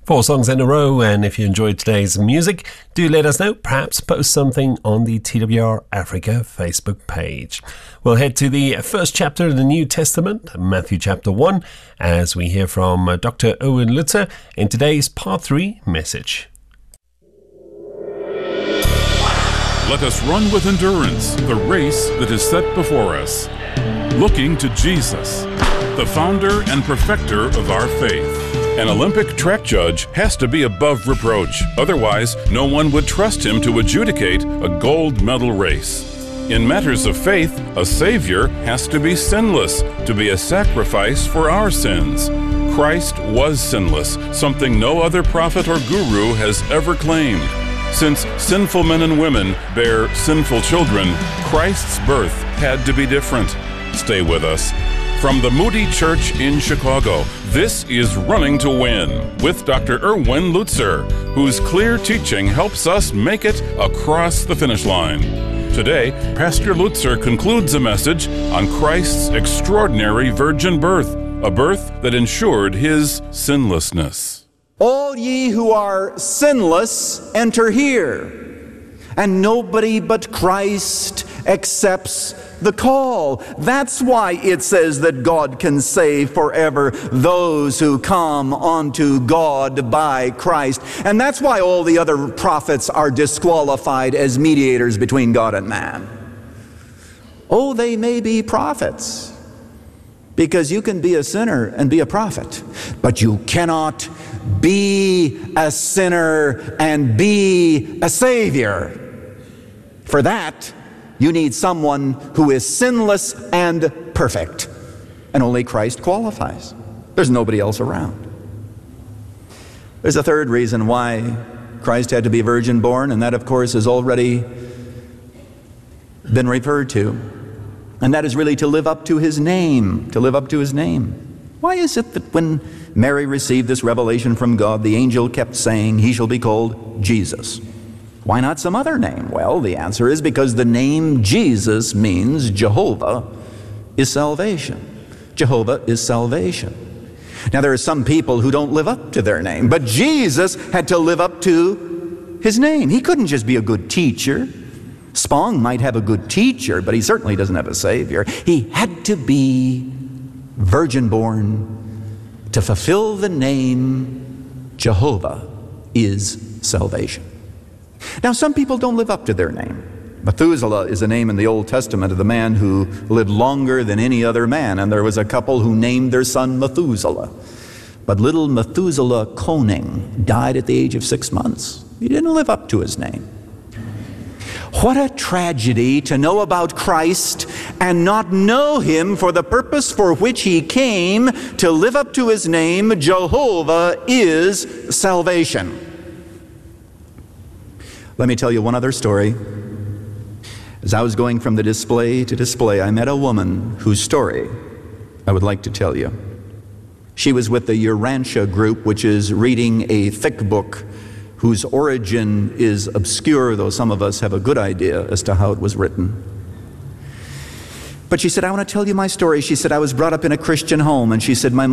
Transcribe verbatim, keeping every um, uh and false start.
Four songs in a row, and if you enjoyed today's music, do let us know. Perhaps post something on the T W R Africa Facebook page. We'll head to the first chapter of the New Testament, Matthew chapter one, as we hear from Doctor Owen Lutzer in today's part three message. Let us run with endurance the race that is set before us, looking to Jesus, the founder and perfecter of our faith. An Olympic track judge has to be above reproach. Otherwise, no one would trust him to adjudicate a gold medal race. In matters of faith, a Savior has to be sinless, to be a sacrifice for our sins. Christ was sinless, something no other prophet or guru has ever claimed. Since sinful men and women bear sinful children, Christ's birth had to be different. Stay with us. From the Moody Church in Chicago, this is Running to Win with Doctor Erwin Lutzer, whose clear teaching helps us make it across the finish line. Today, Pastor Lutzer concludes a message on Christ's extraordinary virgin birth, a birth that ensured his sinlessness. All ye who are sinless, enter here, and nobody but Christ accepts the call. That's why it says that God can save forever those who come unto God by Christ. And that's why all the other prophets are disqualified as mediators between God and man. Oh, they may be prophets, because you can be a sinner and be a prophet, but you cannot be a sinner and be a savior. For that, you need someone who is sinless and perfect. And only Christ qualifies. There's nobody else around. There's a third reason why Christ had to be virgin born, and that, of course, has already been referred to. And that is really to live up to his name, to live up to his name. Why is it that when Mary received this revelation from God, the angel kept saying, he shall be called Jesus? Why not some other name? Well, the answer is because the name Jesus means Jehovah is salvation. Jehovah is salvation. Now, there are some people who don't live up to their name, but Jesus had to live up to his name. He couldn't just be a good teacher. Spong might have a good teacher, but he certainly doesn't have a Savior. He had to be virgin born to fulfill the name Jehovah is salvation. Now, some people don't live up to their name. Methuselah is a name in the Old Testament of the man who lived longer than any other man, and there was a couple who named their son Methuselah. But little Methuselah Koning died at the age of six months. He didn't live up to his name. What a tragedy to know about Christ and not know him for the purpose for which he came, to live up to his name. Jehovah is salvation. Let me tell you one other story. As I was going from the display to display, I met a woman whose story I would like to tell you. She was with the Urantia group, which is reading a thick book whose origin is obscure, though some of us have a good idea as to how it was written. But she said, I want to tell you my story. She said, I was brought up in a Christian home, and she said, my